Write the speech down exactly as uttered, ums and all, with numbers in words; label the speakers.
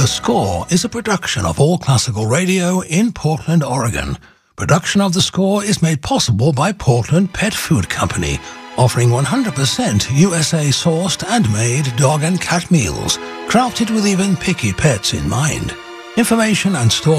Speaker 1: The Score is a production of All Classical Radio in Portland, Oregon. Production of The Score is made possible by Portland Pet Food Company, offering one hundred percent U S A-sourced and made dog and cat meals, crafted with even picky pets in mind. Information and store